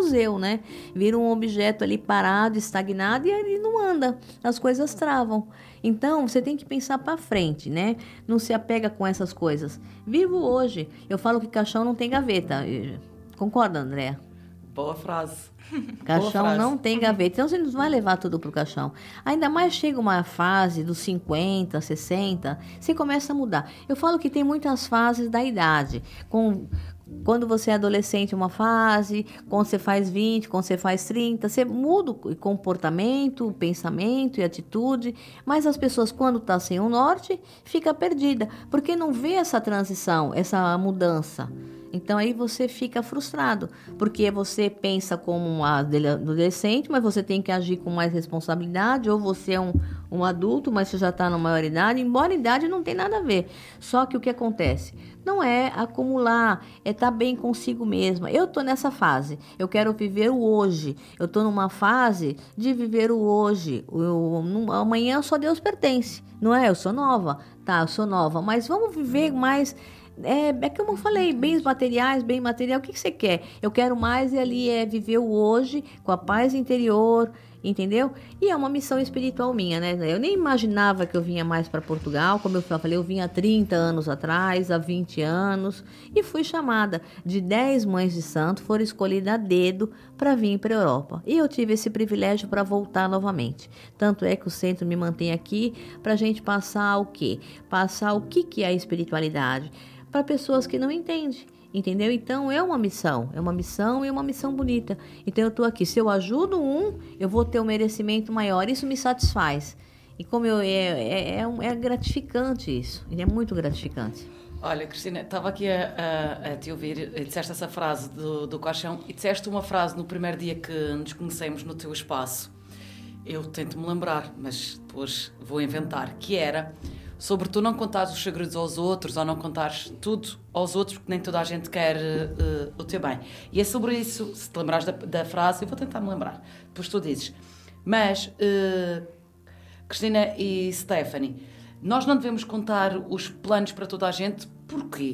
museu, né? Vira um objeto ali parado, estagnado, e ele não anda, as coisas travam. Então, você tem que pensar para frente, né? Não se apega com essas coisas. Vivo hoje. Eu falo que caixão não tem gaveta. Concorda, Andréa? Boa frase. Caixão não tem gaveta, então você não vai levar tudo pro caixão. Ainda mais chega uma fase dos 50, 60, você começa a mudar. Eu falo que tem muitas fases da idade. Quando você é adolescente, uma fase, quando você faz 20, quando você faz 30, você muda o comportamento, o pensamento e atitude, mas as pessoas, quando estão sem o norte, fica perdida, porque não vê essa transição, essa mudança. Então, aí você fica frustrado, porque você pensa como um adolescente, mas você tem que agir com mais responsabilidade, ou você é um adulto, mas você já está na maioridade, embora a idade não tem nada a ver. Só que o que acontece? Não é acumular, é estar bem consigo mesma. Eu estou nessa fase, eu quero viver o hoje, eu estou numa fase de viver o hoje. Amanhã só Deus pertence, não é? Eu sou nova, tá, eu sou nova, mas vamos viver mais... É como eu falei, bens materiais, bem material, o que você quer? Eu quero mais, e ali é viver o hoje com a paz interior, entendeu? E é uma missão espiritual minha, né? Eu nem imaginava que eu vinha mais para Portugal, como eu falei, eu vinha há 30 anos atrás, há 20 anos, e fui chamada de 10 mães de santo, foram escolhidas a dedo para vir para a Europa. E eu tive esse privilégio para voltar novamente. Tanto é que o centro me mantém aqui para a gente passar o quê? Passar o que é a espiritualidade para pessoas que não entendem, entendeu? Então, é uma missão e uma missão bonita. Então, eu estou aqui. Se eu ajudo eu vou ter um merecimento maior. Isso me satisfaz. E como é gratificante isso. É muito gratificante. Olha, Cristina, estava aqui a te ouvir, disseste essa frase do caixão e disseste uma frase no primeiro dia que nos conhecemos no teu espaço. Eu tento-me lembrar, mas depois vou inventar, que era... sobre tu não contares os segredos aos outros, ou não contares tudo aos outros, porque nem toda a gente quer o teu bem. E é sobre isso, se te lembrares da frase, eu vou tentar me lembrar, depois tu dizes. Mas, Cristina e Stephanie, nós não devemos contar os planos para toda a gente, porquê?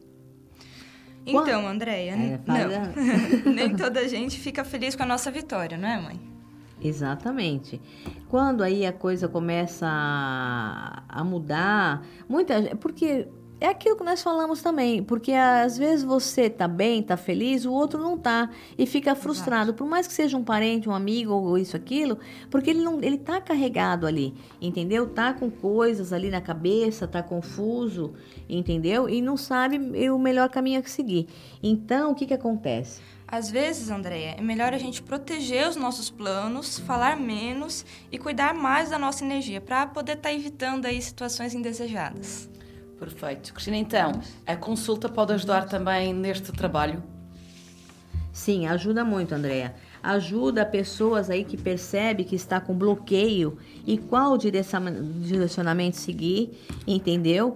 Então, Andréia, não. Nem toda a gente fica feliz com a nossa vitória, não é, mãe? Exatamente. Quando aí a coisa começa a mudar, porque é aquilo que nós falamos também, porque às vezes você tá bem, tá feliz, o outro não tá, e fica frustrado. Exato. Por mais que seja um parente, um amigo, ou isso, aquilo, porque ele tá carregado ali, entendeu? Tá com coisas ali na cabeça, tá confuso, entendeu? E não sabe o melhor caminho a seguir. Então, o que acontece? Às vezes, Andréia, é melhor a gente proteger os nossos planos, falar menos e cuidar mais da nossa energia, para poder estar evitando aí situações indesejadas. Perfeito. Cristina, então, a consulta pode ajudar também neste trabalho? Sim, ajuda muito, Andréia. Ajuda pessoas aí que percebem que está com bloqueio e qual direcionamento seguir, entendeu?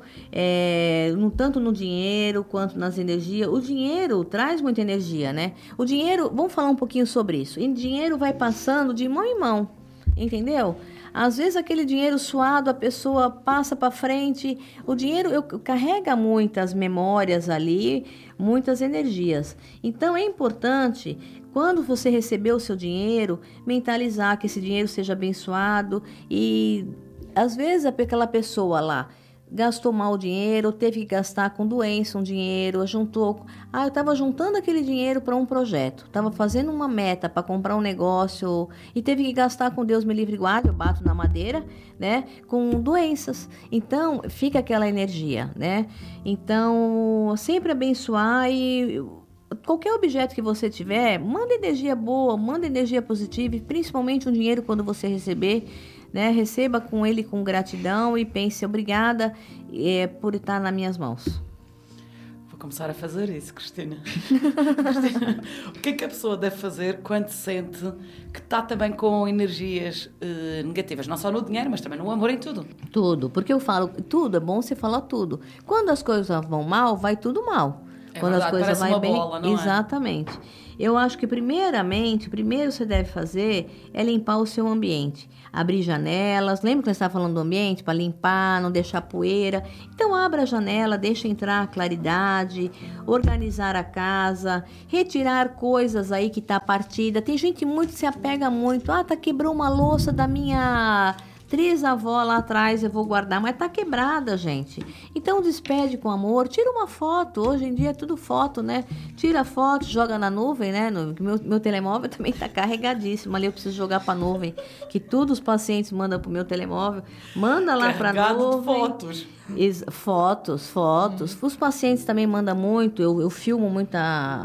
Tanto no dinheiro quanto nas energias. O dinheiro traz muita energia, né? O dinheiro, vamos falar um pouquinho sobre isso. O dinheiro vai passando de mão em mão, entendeu? Às vezes aquele dinheiro suado, a pessoa passa para frente. O dinheiro carrega muitas memórias ali, muitas energias. Então é importante, quando você receber o seu dinheiro, mentalizar que esse dinheiro seja abençoado. E às vezes aquela pessoa lá gastou mal o dinheiro, teve que gastar com doença um dinheiro, juntou... eu estava juntando aquele dinheiro para um projeto, estava fazendo uma meta para comprar um negócio e teve que gastar, com Deus me livre e guarde, eu bato na madeira, né, com doenças. Então, fica aquela energia, né? Então, sempre abençoar e... qualquer objeto que você tiver, manda energia boa, manda energia positiva, e principalmente um dinheiro quando você receber, né? Receba com ele com gratidão e pense, obrigada por estar nas minhas mãos. Vou começar a fazer isso, Cristina. Cristina, o que é que a pessoa deve fazer quando sente que está também com energias negativas? Não só no dinheiro, mas também no amor, em tudo. Tudo, porque eu falo, tudo é bom você falar tudo. Quando as coisas vão mal, vai tudo mal. Quando verdade, as coisas vão bem, bola, não exatamente. É? Eu acho que primeiro você deve fazer é limpar o seu ambiente. Abrir janelas, lembra que nós estávamos falando do ambiente? Para limpar, não deixar poeira. Então abra a janela, deixa entrar claridade, organizar a casa, retirar coisas aí que está partida. Tem gente muito que se apega muito. Quebrou uma louça da minha trisavó lá atrás, eu vou guardar, mas tá quebrada, gente. Então despede com amor, tira uma foto, hoje em dia é tudo foto, né? Tira a foto, joga na nuvem, né? Meu telemóvel também tá carregadíssimo, ali eu preciso jogar pra nuvem, que todos os pacientes mandam pro meu telemóvel, manda lá pra nuvem. De fotos. Fotos. Os pacientes também mandam muito, eu filmo muito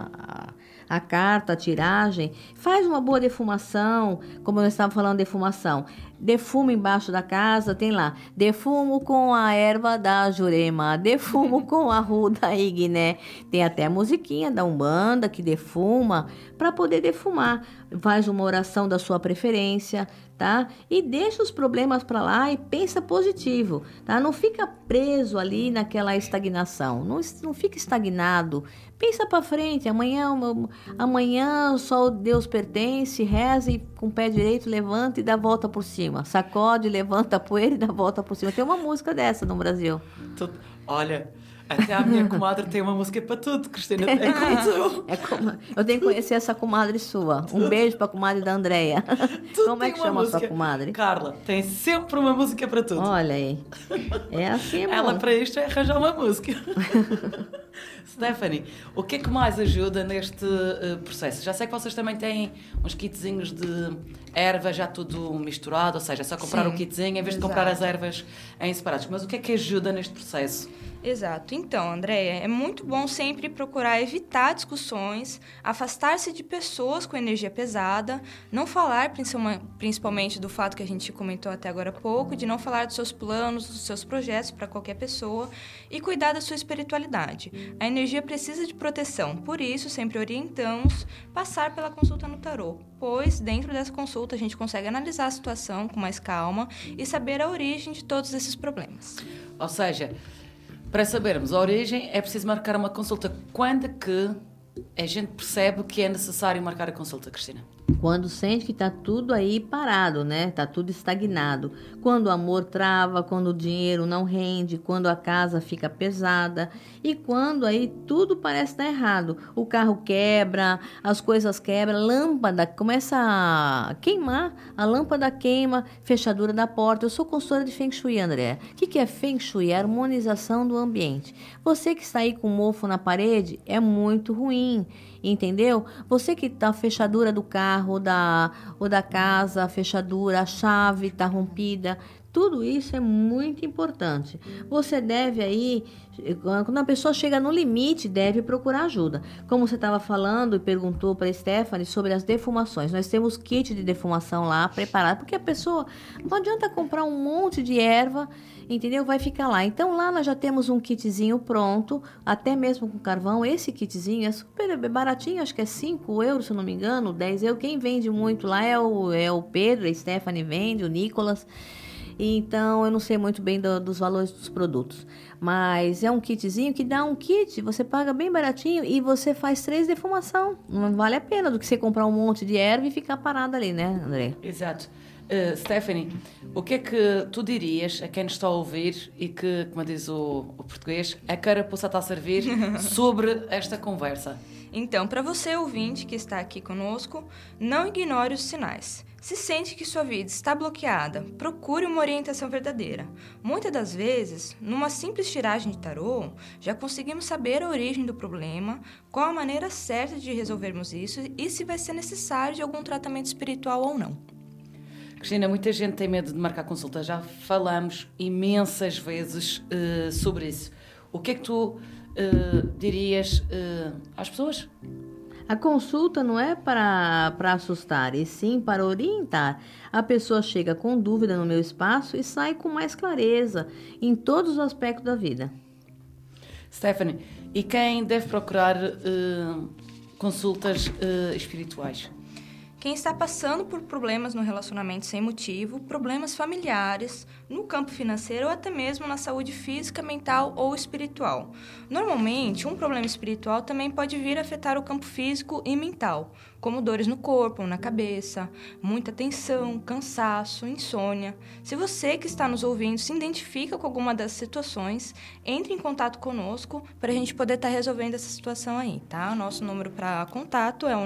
a carta, a tiragem, faz uma boa defumação, como nós estávamos falando de defumação. Defuma embaixo da casa, tem lá, defumo com a erva da Jurema, defumo com a ruda igné. Tem até a musiquinha da Umbanda que defuma, para poder defumar. Faz uma oração da sua preferência, tá? E deixa os problemas para lá e pensa positivo, tá? Não fica preso ali naquela estagnação, não fica estagnado. Pensa para frente, amanhã só Deus pertence, reza e com o pé direito levanta e dá a volta por cima. Sacode, levanta a poeira e dá a volta por cima. Tem uma música dessa no Brasil. Olha, até a minha comadre tem uma música para tudo, Cristina. Eu tenho que conhecer essa comadre sua. Um beijo para a comadre da Andréia. Como é que chama a sua comadre? Carla, tem sempre uma música para tudo. Olha aí. É assim, amor. Ela para isto é arranjar uma música. Stephanie, o que é que mais ajuda neste processo? Já sei que vocês também têm uns kitzinhos de erva já tudo misturado, ou seja, é só comprar o kitzinho em vez de comprar as ervas em separados. Mas o que é que ajuda neste processo? Exato. Então, Andréia, é muito bom sempre procurar evitar discussões, afastar-se de pessoas com energia pesada, não falar principalmente do fato que a gente comentou até agora há pouco, de não falar dos seus planos, dos seus projetos para qualquer pessoa e cuidar da sua espiritualidade. A energia precisa de proteção, por isso sempre orientamos passar pela consulta no tarô, pois dentro dessa consulta a gente consegue analisar a situação com mais calma e saber a origem de todos esses problemas. Ou seja, para sabermos a origem, é preciso marcar uma consulta. Quando é que a gente percebe que é necessário marcar a consulta, Cristina? Quando sente que está tudo aí parado, né? Está tudo estagnado. Quando o amor trava, quando o dinheiro não rende, quando a casa fica pesada e quando aí tudo parece estar errado. O carro quebra, as coisas quebram, a lâmpada começa a queimar, a lâmpada queima, fechadura da porta. Eu sou consultora de Feng Shui, André. O que é Feng Shui? É a harmonização do ambiente. Você que está aí com mofo na parede é muito ruim. Entendeu? Você que tá a fechadura do carro ou da casa, a fechadura, a chave tá rompida, tudo isso é muito importante. Você deve aí, quando a pessoa chega no limite, deve procurar ajuda. Como você estava falando e perguntou para a Stephanie sobre as defumações. Nós temos kit de defumação lá preparado, porque a pessoa não adianta comprar um monte de erva, entendeu? Vai ficar lá. Então lá nós já temos um kitzinho pronto, até mesmo com carvão. Esse kitzinho é super baratinho, acho que é 5 euros, se eu não me engano, 10 euros. Quem vende muito lá é o Pedro, a Stephanie vende, o Nicolas. Então, eu não sei muito bem dos valores dos produtos. Mas é um kitzinho que dá um kit, você paga bem baratinho e você faz 3 defumação. Não vale a pena do que você comprar um monte de erva e ficar parada ali, né, André? Exato. Stephanie, o que é que tu dirias a quem nos está a ouvir e que, como diz o português, a carapuça está a servir sobre esta conversa? Então, para você, ouvinte, que está aqui conosco, não ignore os sinais. Se sente que sua vida está bloqueada, procure uma orientação verdadeira. Muitas das vezes, numa simples tiragem de tarô, já conseguimos saber a origem do problema, qual a maneira certa de resolvermos isso e se vai ser necessário de algum tratamento espiritual ou não. Cristina, muita gente tem medo de marcar consulta. Já falamos imensas vezes sobre isso. O que é que tu dirias às pessoas? A consulta não é para assustar, e sim para orientar. A pessoa chega com dúvida no meu espaço e sai com mais clareza em todos os aspectos da vida. Stephanie, e quem deve procurar consultas espirituais? Quem está passando por problemas no relacionamento sem motivo, problemas familiares, no campo financeiro ou até mesmo na saúde física, mental ou espiritual. Normalmente, um problema espiritual também pode vir a afetar o campo físico e mental, como dores no corpo, na cabeça, muita tensão, cansaço, insônia. Se você que está nos ouvindo se identifica com alguma dessas situações, entre em contato conosco para a gente poder estar resolvendo essa situação aí, tá? O nosso número para contato é o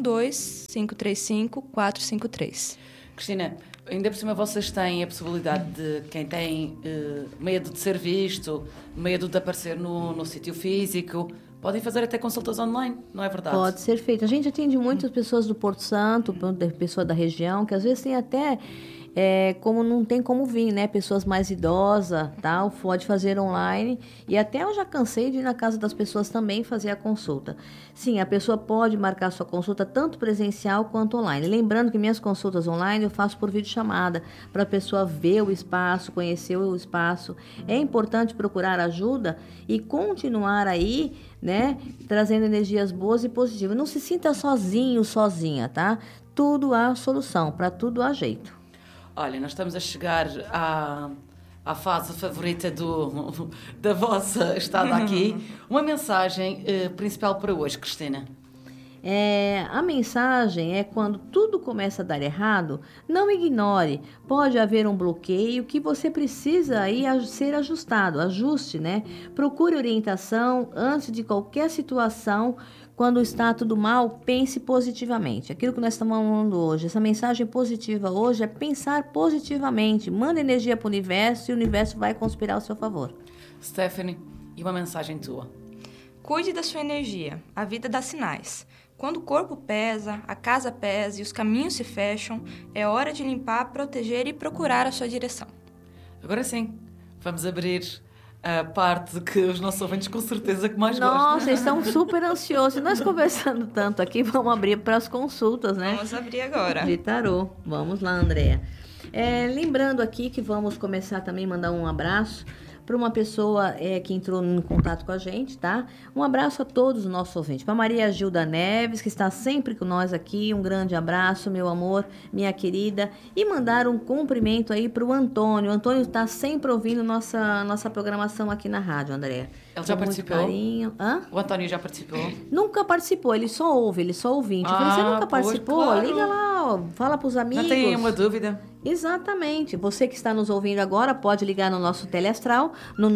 912-535-453. Cristina, ainda por cima vocês têm a possibilidade de quem tem medo de ser visto, medo de aparecer no sítio físico, podem fazer até consultas online, não é verdade? Pode ser feito. A gente atende muitas pessoas do Porto Santo, pessoas da região, que às vezes tem até, como não tem como vir, né? Pessoas mais idosas, tal, pode fazer online. E até eu já cansei de ir na casa das pessoas também fazer a consulta. Sim, a pessoa pode marcar sua consulta tanto presencial quanto online. Lembrando que minhas consultas online eu faço por videochamada, para a pessoa ver o espaço, conhecer o espaço. É importante procurar ajuda e continuar aí, né, trazendo energias boas e positivas. Não se sinta sozinho, sozinha, tá? Tudo há solução, para tudo há jeito. Olha, nós estamos a chegar à fase favorita da vossa estada aqui. Uma mensagem principal para hoje, Cristina. A mensagem é: quando tudo começa a dar errado, não ignore. Pode haver um bloqueio que você precisa aí ser ajustado. Ajuste, né? Procure orientação antes de qualquer situação. Quando está tudo mal, pense positivamente. Aquilo que nós estamos falando hoje, essa mensagem positiva hoje é pensar positivamente. Manda energia para o universo e o universo vai conspirar ao seu favor. Stephanie, e uma mensagem tua? Cuide da sua energia. A vida dá sinais. Quando o corpo pesa, a casa pesa e os caminhos se fecham, é hora de limpar, proteger e procurar a sua direção. Agora sim, vamos abrir a parte que os nossos ouvintes com certeza que mais gostam. Nossa, eles estão super ansiosos. Nós conversando tanto aqui, vamos abrir para as consultas, né? Vamos abrir agora. De tarô. Vamos lá, Andréa. Lembrando aqui que vamos começar também a mandar um abraço para uma pessoa que entrou em contato com a gente, tá? Um abraço a todos os nossos ouvintes. Para Maria Gilda Neves, que está sempre com nós aqui, um grande abraço, meu amor, minha querida. E mandar um cumprimento aí para o Antônio. O Antônio está sempre ouvindo nossa programação aqui na rádio, Andréa. Ele já participou? Carinho. Hã? O Antônio já participou? Nunca participou, ele só ouve, ele só ouvinte. Eu falei, você nunca participou? Claro. Liga lá, ó, fala pros amigos. Não tem uma dúvida? Exatamente. Você que está nos ouvindo agora pode ligar no nosso teleastral no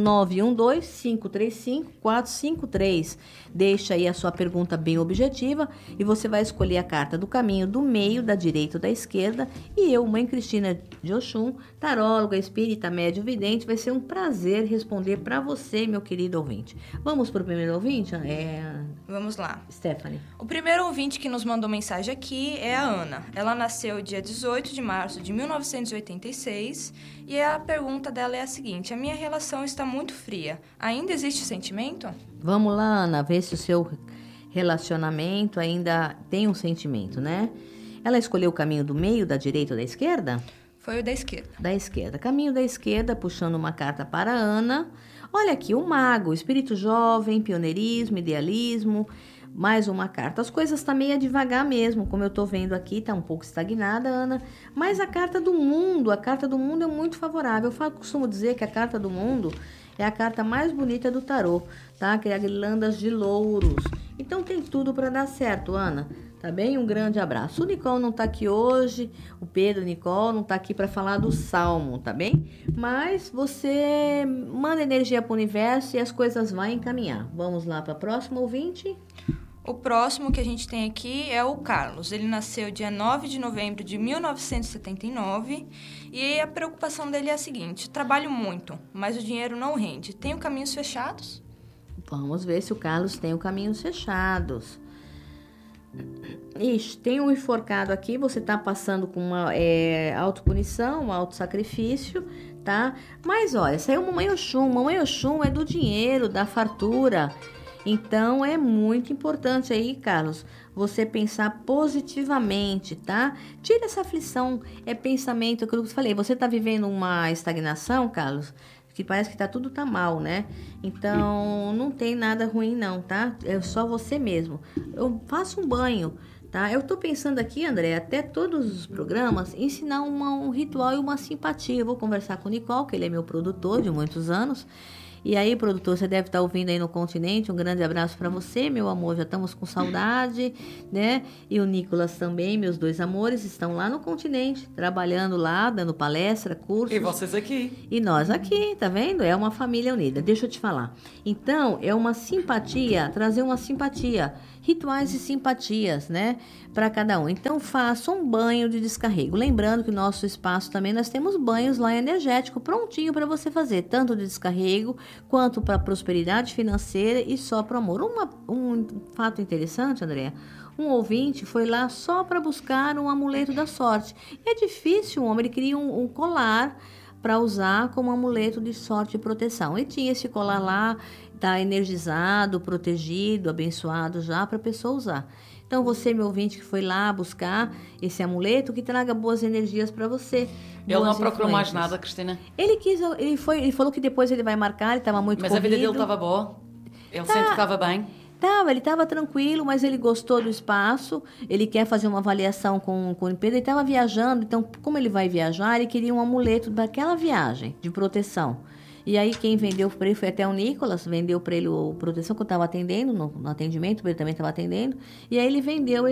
912-535-453. Deixa aí a sua pergunta bem objetiva e você vai escolher a carta do caminho, do meio, da direita ou da esquerda. E eu, Mãe Cristina de Oxum, taróloga, espírita, médio, vidente, vai ser um prazer responder para você, meu querido ouvinte. Vamos para o primeiro ouvinte? Vamos lá. Stephanie. O primeiro ouvinte que nos mandou mensagem aqui é a Ana. Ela nasceu dia 18 de março de 1986 e a pergunta dela é a seguinte: a minha relação está muito fria. Ainda existe sentimento? Vamos lá, Ana, ver se o seu relacionamento ainda tem um sentimento, né? Ela escolheu o caminho do meio, da direita ou da esquerda? Foi o da esquerda. Da esquerda. Caminho da esquerda, puxando uma carta para a Ana. Olha aqui, o mago, espírito jovem, pioneirismo, idealismo. Mais uma carta. As coisas estão meio devagar mesmo, como eu estou vendo aqui, está um pouco estagnada, Ana. Mas a carta do mundo é muito favorável. Eu costumo dizer que a carta do mundo é a carta mais bonita do tarô, tá? Que é a guirlandas de louros. Então tem tudo para dar certo, Ana. Tá bem? Um grande abraço. O Nicole não tá aqui hoje, o Pedro Nicole não tá aqui para falar do Salmo, tá bem? Mas você manda energia para o universo e as coisas vão encaminhar. Vamos lá para a próxima ouvinte? O próximo que a gente tem aqui é o Carlos. Ele nasceu dia 9 de novembro de 1979 e a preocupação dele é a seguinte: trabalho muito, mas o dinheiro não rende. Tenho caminhos fechados? Vamos ver se o Carlos tem caminhos fechados. Ixi, tem um enforcado aqui, você tá passando com uma autopunição, um autossacrifício, tá? Mas olha, saiu Mamãe Oxum. Mamãe Oxum é do dinheiro, da fartura. Então, é muito importante aí, Carlos, você pensar positivamente, tá? Tira essa aflição, pensamento, aquilo que eu falei. Você tá vivendo uma estagnação, Carlos, que parece que tudo tá mal, né? Então, não tem nada ruim não, tá? É só você mesmo. Eu faço um banho, tá? Eu estou pensando aqui, André, até todos os programas, ensinar um ritual e uma simpatia. Eu vou conversar com o Nicole, que ele é meu produtor de muitos anos. E aí, produtor, você deve estar ouvindo aí no continente. Um grande abraço para você, meu amor. Já estamos com saudade, né? E o Nicolas também, meus dois amores, estão lá no continente, trabalhando lá, dando palestra, cursos. E vocês aqui. E nós aqui, tá vendo? É uma família unida. Deixa eu te falar. Então, é uma simpatia, trazer uma simpatia. Rituais e simpatias, né? Para cada um. Então, faça um banho de descarrego. Lembrando que o nosso espaço também, nós temos banhos lá energético prontinho para você fazer, tanto de descarrego, quanto para prosperidade financeira e só para o amor. Um fato interessante, Andréa, um ouvinte foi lá só para buscar um amuleto da sorte. E é difícil, o homem, ele queria um colar para usar como amuleto de sorte e proteção. E tinha esse colar lá, tá energizado, protegido, abençoado já para a pessoa usar. Então, você, meu ouvinte, que foi lá buscar esse amuleto, que traga boas energias para você. Ele não procurou mais nada, Cristina? Ele falou que depois ele vai marcar, ele estava muito corrido. Mas a vida dele estava boa? Ele sente que estava bem? Ele estava tranquilo, mas ele gostou do espaço, ele quer fazer uma avaliação com o Pedro, ele estava viajando, então, como ele vai viajar, ele queria um amuleto daquela viagem, de proteção. E aí, quem vendeu para ele foi até o Nicolas, vendeu para ele a proteção que eu estava atendendo, no atendimento, ele também estava atendendo, e aí ele vendeu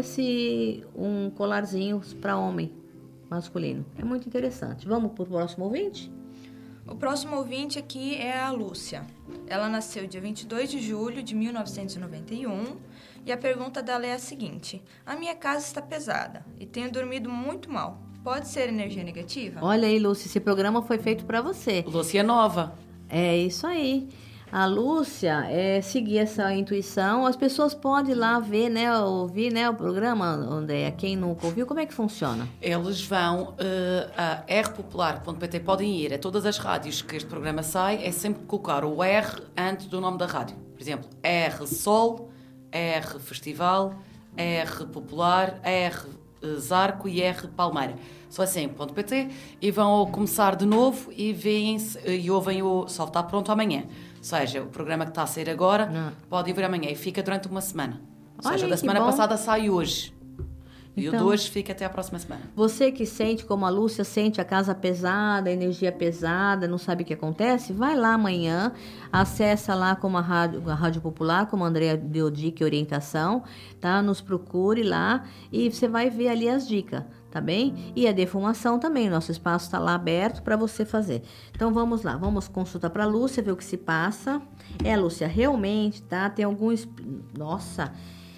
um colarzinho para homem masculino. É muito interessante. Vamos para o próximo ouvinte? O próximo ouvinte aqui é a Lúcia. Ela nasceu dia 22 de julho de 1991 e a pergunta dela é a seguinte: a minha casa está pesada e tenho dormido muito mal. Pode ser energia negativa? Olha aí, Lúcia, esse programa foi feito para você. Lúcia nova. É isso aí. A Lúcia, seguir essa intuição. As pessoas podem ir lá ver, né, ouvir, né, o programa, Andréa. Quem nunca ouviu, como é que funciona? Eles vão a rpopular.pt, podem ir a todas as rádios que este programa sai, é sempre colocar o R antes do nome da rádio. Por exemplo, R Sol, R Festival, R Popular, R Zarco e R Palmeira. Só assim, .pt, e vão começar de novo e veem-se e ouvem o Sol está pronto amanhã. Ou seja, o programa que está a sair agora pode ir amanhã e fica durante uma semana. Ou seja, da semana passada sai hoje. E o de hoje fica até a próxima semana. Você que sente como a Lúcia sente a casa pesada, a energia pesada, não sabe o que acontece, vai lá amanhã, acessa lá como a Rádio Popular, como a Andréa deu dica e orientação, tá? Nos procure lá e você vai ver ali as dicas, tá bem? E a defumação também, nosso espaço está lá aberto para você fazer. Então vamos lá, vamos consultar para a Lúcia, ver o que se passa. Lúcia, realmente, tá? Tem alguns... Nossa...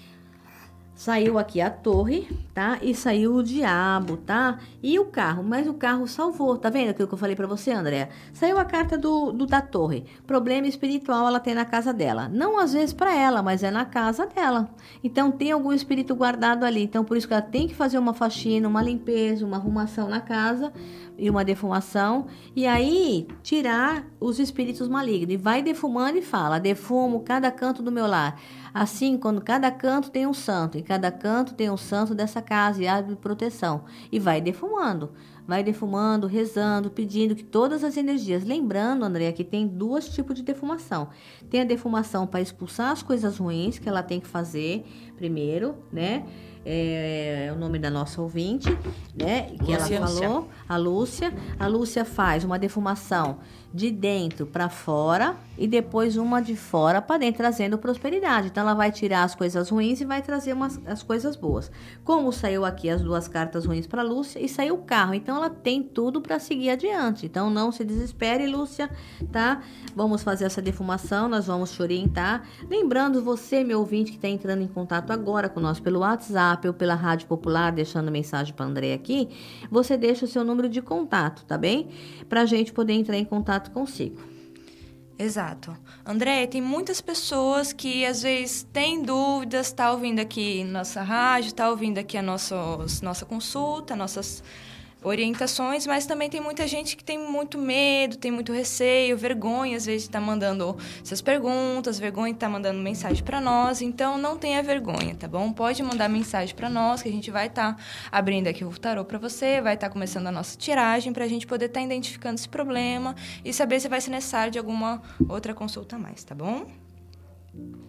Saiu aqui a torre, tá? E saiu o diabo, tá? E o carro, mas o carro salvou, tá vendo aquilo que eu falei pra você, Andréa? Saiu a carta da torre. Problema espiritual ela tem na casa dela. Não às vezes pra ela, mas é na casa dela. Então tem algum espírito guardado ali. Então por isso que ela tem que fazer uma faxina, uma limpeza, uma arrumação na casa e uma defumação. E aí tirar os espíritos malignos. E vai defumando e fala: defumo cada canto do meu lar. Assim, quando cada canto tem um santo, e cada canto tem um santo dessa casa e abre proteção. E vai defumando, rezando, pedindo que todas as energias... Lembrando, Andréa, que tem 2 tipos de defumação. Tem a defumação para expulsar as coisas ruins que ela tem que fazer primeiro, né? É o nome da nossa ouvinte, né? Que Lúcia. Ela falou, a Lúcia. A Lúcia faz uma defumação de dentro para fora e depois uma de fora para dentro, trazendo prosperidade. Então, ela vai tirar as coisas ruins e vai trazer as coisas boas. Como saiu aqui as 2 cartas ruins para Lúcia e saiu o carro, então ela tem tudo para seguir adiante. Então, não se desespere, Lúcia, tá? Vamos fazer essa defumação, nós vamos te orientar. Lembrando você, meu ouvinte, que está entrando em contato agora com nós pelo WhatsApp ou pela Rádio Popular, deixando mensagem para a Andréa aqui, você deixa o seu número de contato, tá bem? Para a gente poder entrar em contato consigo. Exato. Andréia, tem muitas pessoas que às vezes têm dúvidas, tá ouvindo aqui nossa rádio, tá ouvindo aqui a nossa consulta, nossas orientações, mas também tem muita gente que tem muito medo, tem muito receio, vergonha, às vezes, de estar mandando suas perguntas, vergonha de estar mandando mensagem para nós. Então, não tenha vergonha, tá bom? Pode mandar mensagem para nós, que a gente vai estar abrindo aqui o tarô para você, vai estar começando a nossa tiragem para a gente poder estar identificando esse problema e saber se vai ser necessário de alguma outra consulta a mais, tá bom?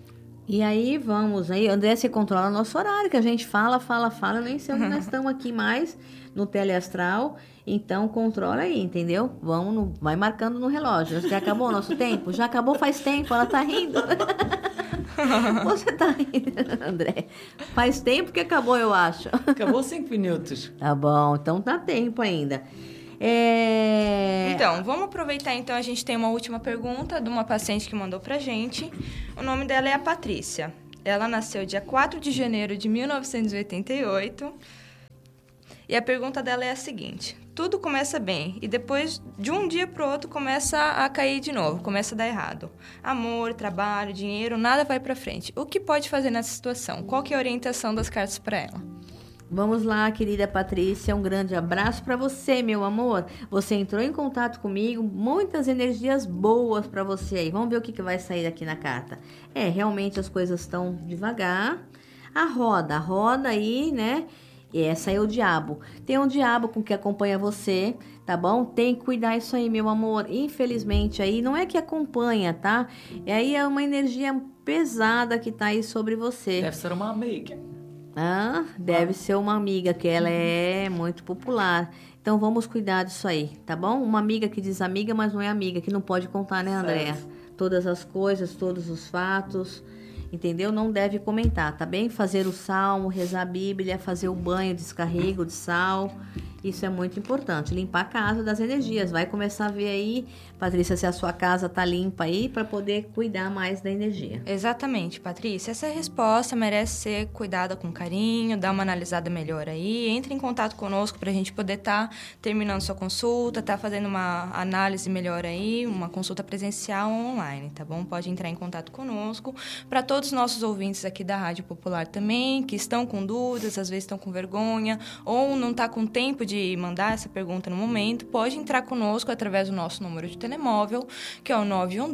E aí, vamos aí. André, você controla o nosso horário, que a gente fala, eu nem sei onde nós estamos aqui mais, no teleastral. Então, controla aí, entendeu? Vai marcando no relógio. Já acabou o nosso tempo? Já acabou faz tempo, ela tá rindo. Você tá rindo, André. Faz tempo que acabou, eu acho. Acabou 5 minutos. Tá bom, então dá tempo ainda. Então, vamos aproveitar, então, a gente tem uma última pergunta de uma paciente que mandou pra gente. O nome dela é a Patrícia. Ela nasceu dia 4 de janeiro de 1988. E a pergunta dela é a seguinte: tudo começa bem e depois, de um dia pro outro, começa a cair de novo, começa a dar errado. Amor, trabalho, dinheiro, nada vai pra frente. O que pode fazer nessa situação? Qual que é a orientação das cartas para ela? Vamos lá, querida Patrícia, um grande abraço para você, meu amor. Você entrou em contato comigo, muitas energias boas para você aí. Vamos ver o que vai sair aqui na carta. Realmente as coisas estão devagar. A roda aí, né? E essa é o diabo. Tem um diabo com que acompanha você, tá bom? Tem que cuidar isso aí, meu amor. Infelizmente aí, não é que acompanha, tá? Aí é uma energia pesada que tá aí sobre você. Deve ser uma amiga. Deve ser uma amiga, que ela é muito popular. Então, vamos cuidar disso aí, tá bom? Uma amiga que diz amiga, mas não é amiga, que não pode contar, né, Andréa? Todas as coisas, todos os fatos, entendeu? Não deve comentar, tá bem? Fazer o salmo, rezar a Bíblia, fazer o banho, descarrego de sal, isso é muito importante. Limpar a casa das energias. Vai começar a ver aí, Patrícia, se a sua casa tá limpa aí, para poder cuidar mais da energia. Exatamente, Patrícia. Essa resposta merece ser cuidada com carinho, dar uma analisada melhor aí. Entre em contato conosco para a gente poder estar terminando sua consulta, fazendo uma análise melhor aí, uma consulta presencial ou online, tá bom? Pode entrar em contato conosco. Para todos os nossos ouvintes aqui da Rádio Popular também, que estão com dúvidas, às vezes estão com vergonha, ou não tá com tempo de mandar essa pergunta no momento, pode entrar conosco através do nosso número de telemóvel, que é o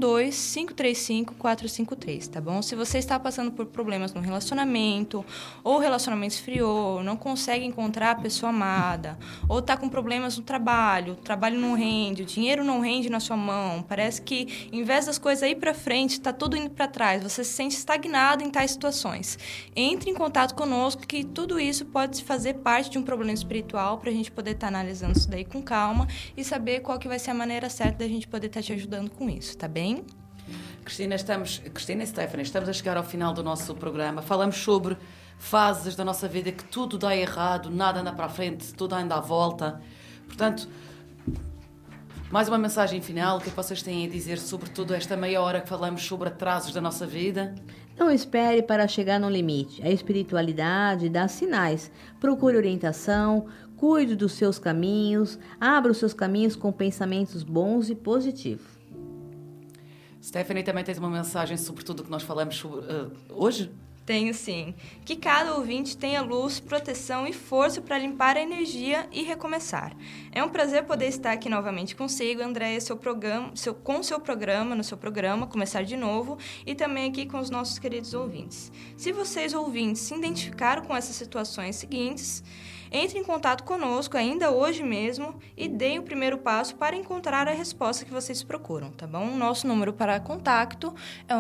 912-535-453, tá bom? Se você está passando por problemas no relacionamento, ou relacionamento esfriou, não consegue encontrar a pessoa amada, ou está com problemas no trabalho, o trabalho não rende, o dinheiro não rende na sua mão, parece que, em vez das coisas ir para frente, está tudo indo para trás, você se sente estagnado em tais situações. Entre em contato conosco, que tudo isso pode fazer parte de um problema espiritual, para a gente poder estar analisando isso daí com calma e saber qual que vai ser a maneira certa da gente poder estar te ajudando com isso, tá bem? Cristina e Stephanie, estamos a chegar ao final do nosso programa. Falamos sobre fases da nossa vida que tudo dá errado, nada anda para a frente, tudo anda à volta. Portanto, mais uma mensagem final, o que vocês têm a dizer sobre toda esta meia hora que falamos sobre atrasos da nossa vida? Não espere para chegar no limite. A espiritualidade dá sinais. Procure orientação, cuide dos seus caminhos, abra os seus caminhos com pensamentos bons e positivos. Stephanie, também tens uma mensagem sobre tudo o que nós falamos sobre, hoje? Tenho sim. Que cada ouvinte tenha luz, proteção e força para limpar a energia e recomeçar. É um prazer poder estar aqui novamente consigo, Andréia, com seu programa, Começar de Novo, e também aqui com os nossos queridos ouvintes. Se vocês, ouvintes, se identificaram com essas situações seguintes, entre em contato conosco ainda hoje mesmo e deem o primeiro passo para encontrar a resposta que vocês procuram, tá bom? O nosso número para contato é o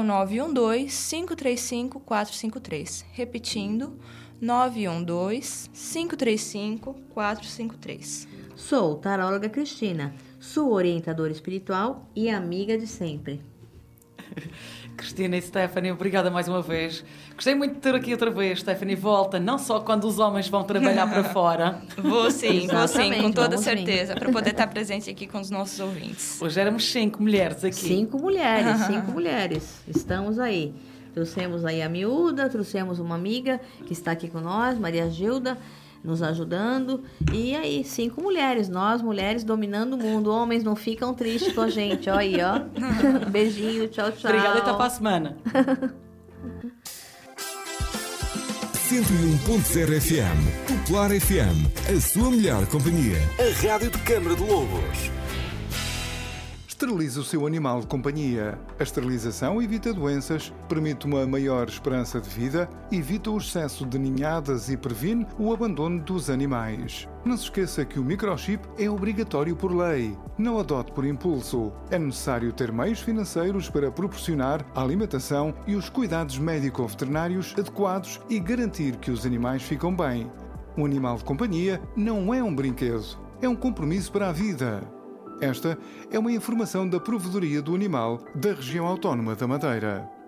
912-535-453. Repetindo, 912-535-453. Sou taróloga Cristina, sua orientadora espiritual e amiga de sempre. Cristina e Stephanie, obrigada mais uma vez. Gostei muito de ter aqui outra vez. Stephanie, volta, não só quando os homens vão trabalhar para fora. Vou sim, com toda certeza, para poder estar presente aqui com os nossos ouvintes. Hoje éramos 5 mulheres aqui. 5 mulheres. Estamos aí. Trouxemos aí a miúda, trouxemos uma amiga que está aqui com nós, Maria Gilda, nos ajudando. E aí, 5 mulheres, nós mulheres dominando o mundo. Homens não ficam tristes com a gente. Olha aí, ó. Beijinho, tchau, tchau. Obrigada e até para a semana. 101.0 FM, Popular FM, a sua melhor companhia. A Rádio de Câmara de Lobos. Esterilize o seu animal de companhia. A esterilização evita doenças, permite uma maior esperança de vida, evita o excesso de ninhadas e previne o abandono dos animais. Não se esqueça que o microchip é obrigatório por lei. Não adote por impulso. É necessário ter meios financeiros para proporcionar a alimentação e os cuidados médico-veterinários adequados e garantir que os animais ficam bem. Um animal de companhia não é um brinquedo, é um compromisso para a vida. Esta é uma informação da Provedoria do Animal da Região Autónoma da Madeira.